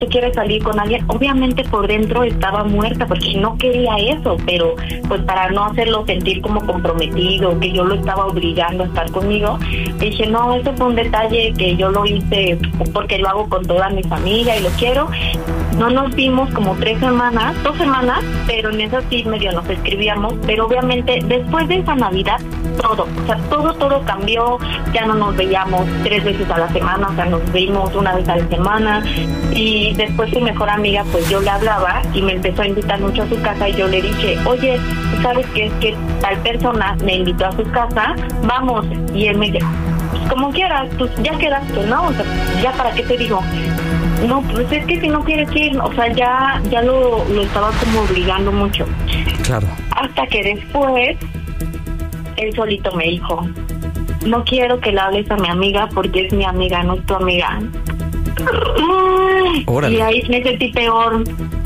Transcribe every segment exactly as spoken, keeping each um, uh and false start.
¿tú quieres salir con alguien? Obviamente por dentro estaba muerta porque no quería eso, pero pues para no hacerlo sentir como comprometido, que yo lo estaba obligando a estar conmigo, dije, no, eso fue un detalle que yo lo hice porque lo hago con toda mi familia y lo quiero. No nos vimos como tres semanas, dos semanas, pero en eso sí medio nos escribíamos, pero obviamente después de esa Navidad, todo, o sea, todo, todo cambió, ya no nos veíamos tres veces a la semana, o sea, nos vimos una vez a la semana, y después su mejor amiga, pues yo le hablaba y me empezó a invitar mucho a su casa y yo le dije, oye, ¿sabes qué? Es que tal persona me invitó a su casa, vamos, y él me dijo, pues como quieras, pues ya quedaste, ¿no? O sea, ya para qué te digo. No, pues es que si no quieres ir, o sea, ya ya lo, lo estaba como obligando mucho. Claro. Hasta que después, él solito me dijo, no quiero que le hables a mi amiga porque es mi amiga, no es tu amiga. Órale. Y ahí me sentí peor.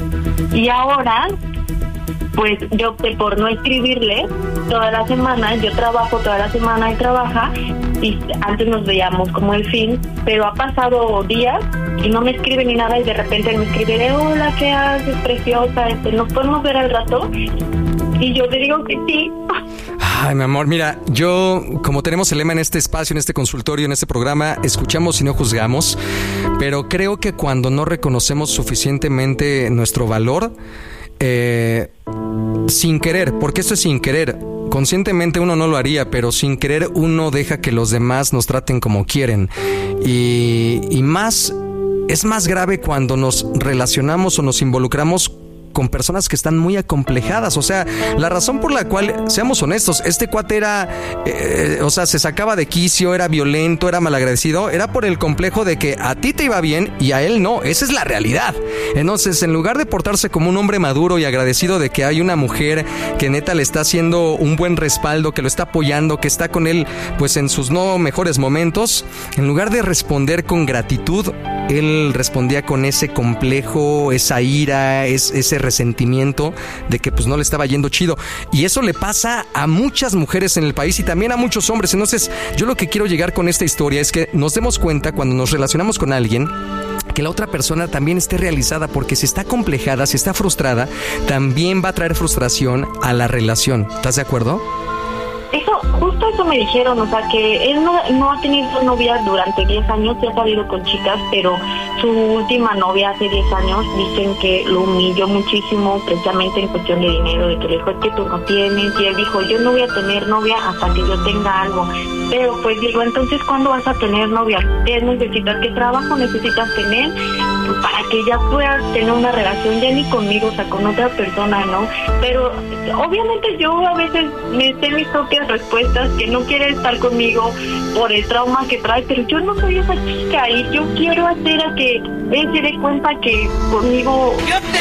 Y ahora, pues yo opté por no escribirle toda la semana. Yo trabajo toda la semana, él trabaja, y antes nos veíamos como el fin, pero ha pasado días y no me escribe ni nada, y de repente me escribe, hola, ¿qué haces, preciosa? Este, ¿nos podemos ver al rato? Y yo le digo que sí. Ay, mi amor, mira, yo, como tenemos el lema en este espacio, en este consultorio, en este programa, escuchamos y no juzgamos, pero creo que cuando no reconocemos suficientemente nuestro valor, eh, sin querer, porque esto es sin querer, conscientemente uno no lo haría, pero sin querer uno deja que los demás nos traten como quieren, y, y más, es más grave cuando nos relacionamos o nos involucramos con personas que están muy acomplejadas. O sea, la razón por la cual, seamos honestos, este cuate era, eh, o sea, se sacaba de quicio, era violento, era malagradecido, era por el complejo de que a ti te iba bien y a él no. Esa es la realidad. Entonces, en lugar de portarse como un hombre maduro y agradecido de que hay una mujer que neta le está haciendo un buen respaldo, que lo está apoyando, que está con él, pues en sus no mejores momentos, en lugar de responder con gratitud, él respondía con ese complejo, esa ira, es, ese resentimiento de que pues no le estaba yendo chido. Y eso le pasa a muchas mujeres en el país y también a muchos hombres. Entonces, yo lo que quiero llegar con esta historia es que nos demos cuenta cuando nos relacionamos con alguien que la otra persona también esté realizada, porque si está complejada, si está frustrada, también va a traer frustración a la relación. ¿Estás de acuerdo? Eso, justo eso me dijeron, o sea, que él no, no ha tenido novia durante diez años, se ha salido con chicas, pero su última novia hace diez años dicen que lo humilló muchísimo, precisamente en cuestión de dinero, de que le dijo, es que tú no tienes, y él dijo, yo no voy a tener novia hasta que yo tenga algo. Pero pues digo, entonces, ¿cuándo vas a tener novia? ¿Qué necesitas? ¿Qué trabajo necesitas tener? Para que ya puedas tener una relación, ya ni conmigo, o sea, con otra persona, ¿no? Pero obviamente yo a veces me sé mis propias respuestas, que no quiere estar conmigo por el trauma que trae, pero yo no soy esa chica y yo quiero hacer a que él se dé cuenta que conmigo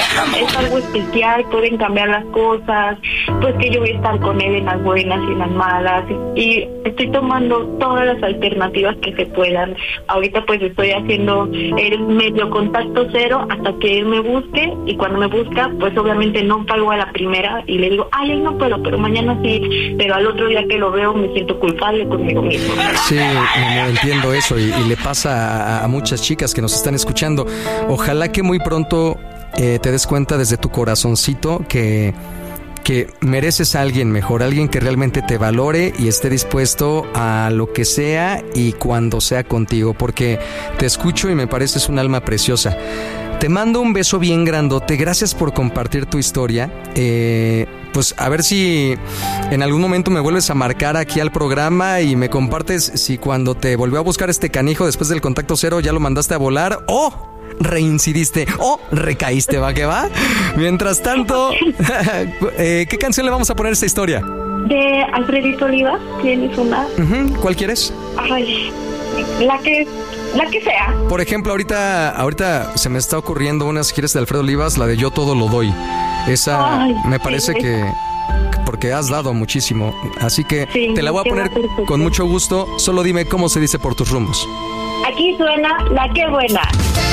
es algo especial, pueden cambiar las cosas, pues que yo voy a estar con él en las buenas y en las malas, y estoy tomando todas las alternativas que se puedan. Ahorita pues estoy haciendo el medio contacto cero hasta que él me busque, y cuando me busca, pues obviamente no pago a la primera y le digo, ay, no puedo, pero mañana sí, pero al otro día que lo veo me siento culpable conmigo mismo. Sí, no, entiendo eso, y, y le pasa a, a muchas chicas que nos están escuchando. Ojalá que muy pronto eh, te des cuenta desde tu corazoncito que que mereces a alguien mejor, alguien que realmente te valore y esté dispuesto a lo que sea y cuando sea contigo, porque te escucho y me pareces un alma preciosa. Te mando un beso bien grandote, gracias por compartir tu historia. Eh, pues a ver si en algún momento me vuelves a marcar aquí al programa y me compartes si cuando te volvió a buscar este canijo después del contacto cero ya lo mandaste a volar o reincidiste o recaíste, ¿va que va? Mientras tanto, eh, ¿qué canción le vamos a poner a esta historia? De Alfredito Olivas, ¿tienes una? Uh-huh. ¿Cuál quieres? Ay, la que... La que sea. Por ejemplo, ahorita ahorita se me está ocurriendo una, si quieres, de Alfredo Olivas, la de Yo Todo Lo Doy. Esa Ay, me parece sí, que... porque has dado muchísimo. Así que sí, te la voy a poner con mucho gusto. Solo dime cómo se dice por tus rumbos. Aquí suena La Qué Buena.